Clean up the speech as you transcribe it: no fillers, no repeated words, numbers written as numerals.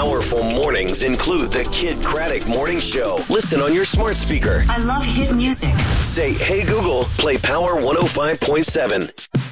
Powerful mornings include the Kid Craddock Morning Show. Listen on your smart speaker. I love hit music. Say, hey Google, play Power 105.7.